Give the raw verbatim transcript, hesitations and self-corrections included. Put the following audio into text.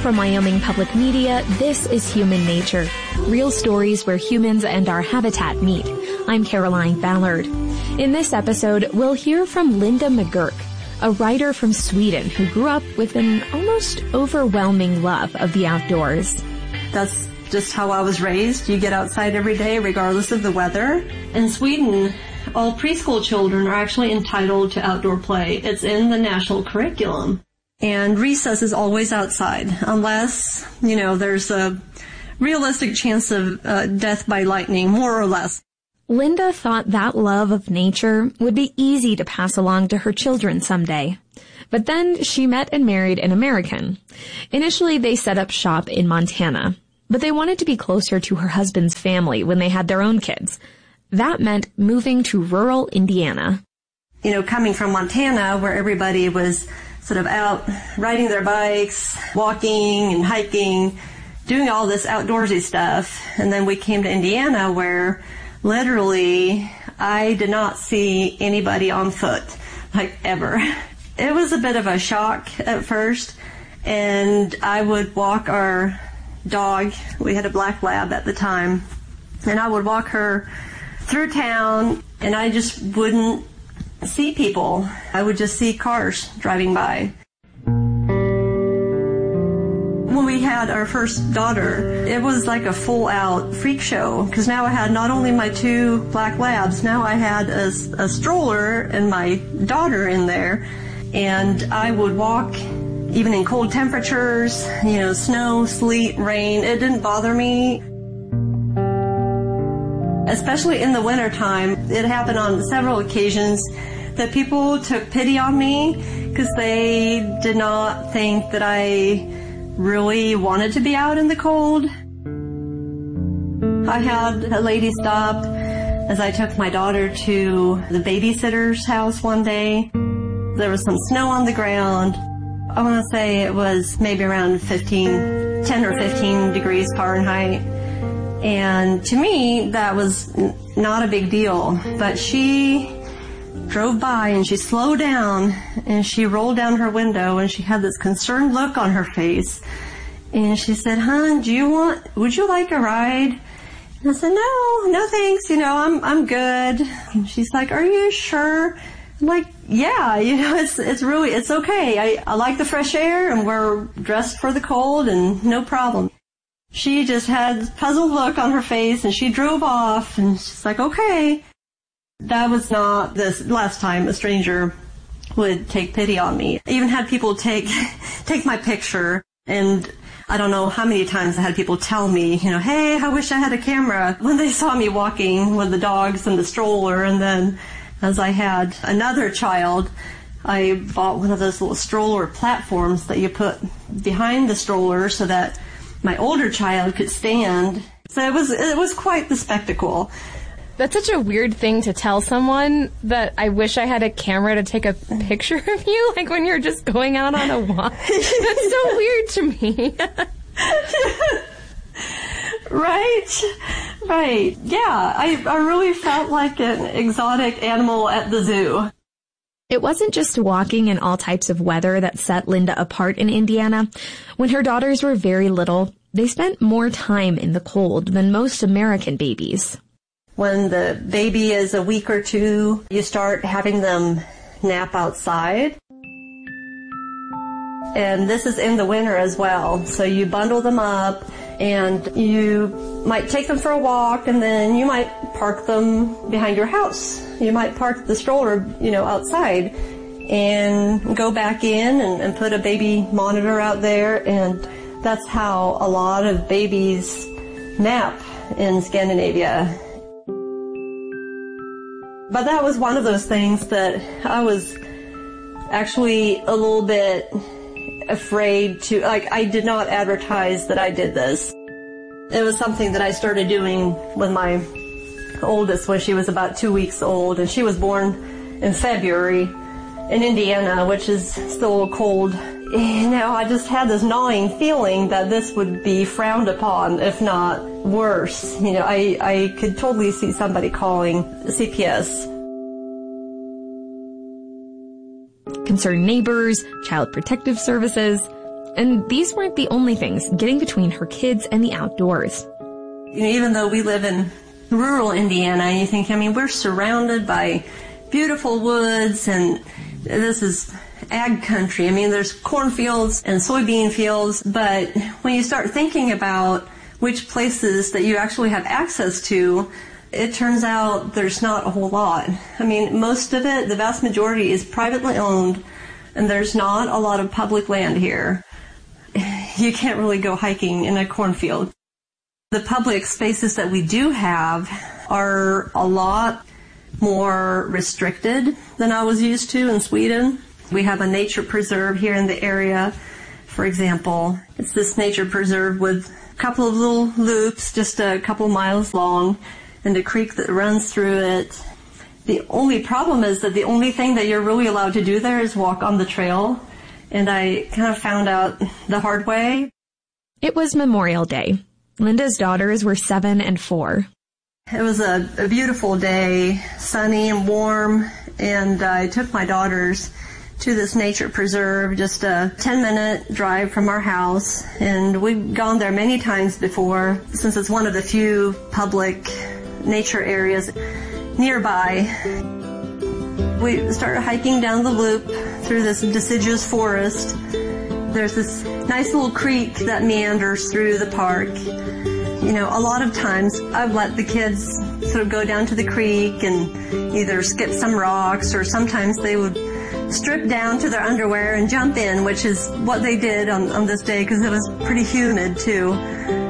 From Wyoming Public Media, this is Human Nature, real stories where humans and our habitat meet. I'm Caroline Ballard. In this episode, we'll hear from Linda McGurk, a writer from Sweden who grew up with an almost overwhelming love of the outdoors. That's just how I was raised. You get outside every day regardless of the weather. In Sweden, all preschool children are actually entitled to outdoor play. It's in the national curriculum. And recess is always outside, unless, you know, there's a realistic chance of uh, death by lightning, more or less. Linda thought that love of nature would be easy to pass along to her children someday. But then she met and married an American. Initially, they set up shop in Montana, but they wanted to be closer to her husband's family when they had their own kids. That meant moving to rural Indiana. You know, coming from Montana, where everybody was sort of out riding their bikes, walking and hiking, doing all this outdoorsy stuff. And then we came to Indiana where literally I did not see anybody on foot, like ever. It was a bit of a shock at first. And I would walk our dog, we had a black lab at the time, and I would walk her through town and I just wouldn't see people. I would just see cars driving by. When we had our first daughter, it was like a full-out freak show, because now I had not only my two black labs, now I had a, a stroller and my daughter in there, and I would walk even in cold temperatures, you know, snow, sleet, rain. It didn't bother me. Especially in the wintertime, it happened on several occasions that people took pity on me because they did not think that I really wanted to be out in the cold. I had a lady stop as I took my daughter to the babysitter's house one day. There was some snow on the ground. I want to say it was maybe around fifteen, ten or fifteen degrees Fahrenheit. And to me, that was n- not a big deal. But she drove by and she slowed down and she rolled down her window and she had this concerned look on her face. And she said, "Hon, do you want, would you like a ride?" And I said, "No, no thanks. You know, I'm, I'm good." And she's like, "Are you sure?" I'm like, "Yeah, you know, it's, it's really, it's okay. I, I like the fresh air and we're dressed for the cold and no problem." She just had this puzzled look on her face and she drove off and she's like, "Okay." That was not the last time a stranger would take pity on me. I even had people take, take my picture, and I don't know how many times I had people tell me, you know, "Hey, I wish I had a camera," when they saw me walking with the dogs and the stroller. And then as I had another child, I bought one of those little stroller platforms that you put behind the stroller so that my older child could stand. So it was, it was quite the spectacle. That's such a weird thing to tell someone, that I wish I had a camera to take a picture of you, like when you're just going out on a walk. That's so weird to me. Right, right. Yeah, I, I really felt like an exotic animal at the zoo. It wasn't just walking in all types of weather that set Linda apart in Indiana. When her daughters were very little, they spent more time in the cold than most American babies. When the baby is a week or two, you start having them nap outside. And this is in the winter as well. So you bundle them up and you might take them for a walk, and then you might park them behind your house. You might park the stroller, you know, outside and go back in and, and put a baby monitor out there. And that's how a lot of babies nap in Scandinavia. But that was one of those things that I was actually a little bit afraid to, like, I did not advertise that I did this. It was something that I started doing with my oldest when she was about two weeks old, and she was born in February in Indiana, which is still cold. You know, I just had this gnawing feeling that this would be frowned upon, if not worse. You know, I, I could totally see somebody calling C P S. Concerned neighbors, Child Protective Services. And these weren't the only things getting between her kids and the outdoors. You know, even though we live in rural Indiana, you think, I mean, we're surrounded by beautiful woods, and this is ag country. I mean, there's cornfields and soybean fields, but when you start thinking about which places that you actually have access to, it turns out there's not a whole lot. I mean, most of it, the vast majority, is privately owned, and there's not a lot of public land here. You can't really go hiking in a cornfield. The public spaces that we do have are a lot more restricted than I was used to in Sweden. We have a nature preserve here in the area, for example. It's this nature preserve with a couple of little loops, just a couple miles long, and a creek that runs through it. The only problem is that the only thing that you're really allowed to do there is walk on the trail, and I kind of found out the hard way. It was Memorial Day. Linda's daughters were seven and four. It was a, a beautiful day, sunny and warm, and I took my daughters to this nature preserve, just a ten-minute drive from our house, and we've gone there many times before, since it's one of the few public nature areas nearby. We started hiking down the loop through this deciduous forest. There's this nice little creek that meanders through the park. You know, a lot of times I've let the kids sort of go down to the creek and either skip some rocks, or sometimes they would strip down to their underwear and jump in, which is what they did on, on this day because it was pretty humid too.